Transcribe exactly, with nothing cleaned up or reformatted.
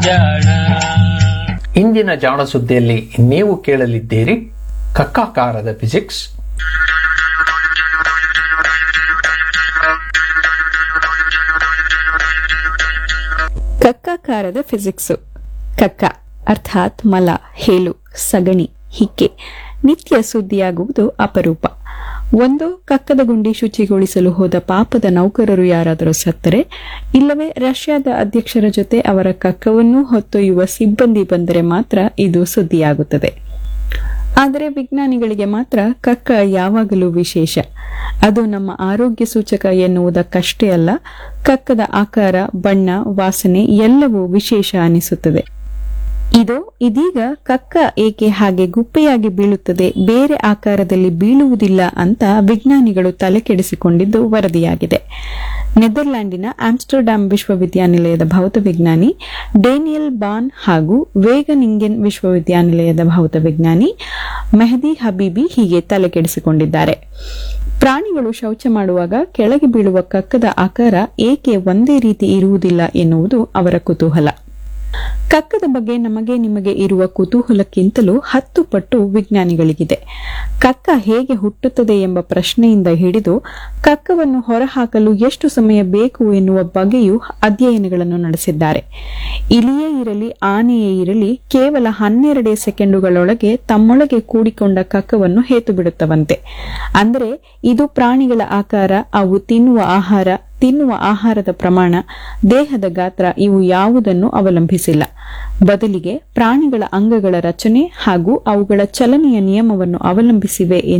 ಇಂದಿನ ಜಾಣ ಸುದ್ದಿಯಲ್ಲಿ ನೀವು ಕೇಳಲಿದ್ದೀರಿ ಕಕ್ಕಾಕಾರದ ಫಿಸಿಕ್ಸ್. ಕಕ್ಕಾಕಾರದ ಫಿಸಿಕ್ಸು. ಕಕ್ಕ ಅರ್ಥಾತ್ ಮಲ, ಹೇಲು, ಸಗಣಿ, ಹಿಕ್ಕೆ ನಿತ್ಯ ಸುದ್ದಿಯಾಗುವುದು ಅಪರೂಪ. ಒಂದು ಕಕ್ಕದ ಗುಂಡಿ ಶುಚಿಗೊಳಿಸಲು ಹೋದ ಪಾಪದ ನೌಕರರು ಯಾರಾದರೂ ಸತ್ತರೆ, ಇಲ್ಲವೇ ರಷ್ಯಾದ ಅಧ್ಯಕ್ಷರ ಜೊತೆ ಅವರ ಕಕ್ಕವನ್ನು ಹೊತ್ತೊಯ್ಯುವ ಸಿಬ್ಬಂದಿ ಬಂದರೆ ಮಾತ್ರ ಇದು ಸುದ್ದಿಯಾಗುತ್ತದೆ. ಆದರೆ ವಿಜ್ಞಾನಿಗಳಿಗೆ ಮಾತ್ರ ಕಕ್ಕ ಯಾವಾಗಲೂ ವಿಶೇಷ. ಅದು ನಮ್ಮ ಆರೋಗ್ಯ ಸೂಚಕ ಎನ್ನುವುದಕ್ಕಷ್ಟೇ ಅಲ್ಲ, ಕಕ್ಕದ ಆಕಾರ, ಬಣ್ಣ, ವಾಸನೆ ಎಲ್ಲವೂ ವಿಶೇಷ ಅನಿಸುತ್ತದೆ. ಇದು ಇದೀಗ ಕಕ್ಕ ಏಕೆ ಹಾಗೆ ಗುಪ್ಪೆಯಾಗಿ ಬೀಳುತ್ತದೆ, ಬೇರೆ ಆಕಾರದಲ್ಲಿ ಬೀಳುವುದಿಲ್ಲ ಅಂತ ವಿಜ್ಞಾನಿಗಳು ತಲೆಕೆಡಿಸಿಕೊಂಡಿದ್ದು ವರದಿಯಾಗಿದೆ. ನೆದರ್ಲ್ಯಾಂಡಿನ ಆಮ್ಸ್ಟರ್ಡ್ಯಾಮ್ ವಿಶ್ವವಿದ್ಯಾನಿಲಯದ ಭೌತವಿಜ್ಞಾನಿ ಡೇನಿಯಲ್ ಬಾನ್ ಹಾಗೂ ವೇಗನಿಂಗೆನ್ ವಿಶ್ವವಿದ್ಯಾನಿಲಯದ ಭೌತವಿಜ್ಞಾನಿ ಮೆಹದಿ ಹಬೀಬಿ ಹೀಗೆ ತಲೆಕೆಡಿಸಿಕೊಂಡಿದ್ದಾರೆ. ಪ್ರಾಣಿಗಳು ಶೌಚ ಮಾಡುವಾಗ ಕೆಳಗೆ ಬೀಳುವ ಕಕ್ಕದ ಆಕಾರ ಏಕೆ ಒಂದೇ ರೀತಿ ಇರುವುದಿಲ್ಲ ಎನ್ನುವುದು ಅವರ ಕುತೂಹಲ. ಕಕ್ಕದ ಬಗ್ಗೆ ನಮಗೆ ನಿಮಗೆ ಇರುವ ಕುತೂಹಲಕ್ಕಿಂತಲೂ ಹತ್ತು ಪಟ್ಟು ವಿಜ್ಞಾನಿಗಳಿಗಿದೆ. ಕಕ್ಕ ಹೇಗೆ ಹುಟ್ಟುತ್ತದೆ ಎಂಬ ಪ್ರಶ್ನೆಯಿಂದ ಹಿಡಿದು ಕಕ್ಕವನ್ನು ಹೊರಹಾಕಲು ಎಷ್ಟು ಸಮಯ ಬೇಕು ಎನ್ನುವ ಬಗ್ಗೆಯೂ ಅಧ್ಯಯನಗಳನ್ನು ನಡೆಸಿದ್ದಾರೆ. ಇಲಿಯೇ ಇರಲಿ, ಆನೆಯೇ ಇರಲಿ, ಕೇವಲ ಹನ್ನೆರಡೇ ಸೆಕೆಂಡುಗಳೊಳಗೆ ತಮ್ಮೊಳಗೆ ಕೂಡಿಕೊಂಡ ಕಕ್ಕವನ್ನು ಹೇತು ಬಿಡುತ್ತವಂತೆ. ಅಂದರೆ ಇದು ಪ್ರಾಣಿಗಳ ಆಕಾರ, ಅವು ತಿನ್ನುವ ಆಹಾರ, ತಿನ್ನುವ ಆಹಾರದ ಪ್ರಮಾಣ, ದೇಹದ ಗಾತ್ರ ಇವು ಯಾವುದನ್ನು ಅವಲಂಬಿಸಿಲ್ಲ. ಬದಲಿಗೆ ಪ್ರಾಣಿಗಳ ಅಂಗಗಳ ರಚನೆ ಹಾಗೂ ಅವುಗಳ ಚಲನೆಯ ನಿಯಮವನ್ನು ಅವಲಂಬಿಸಿವೆ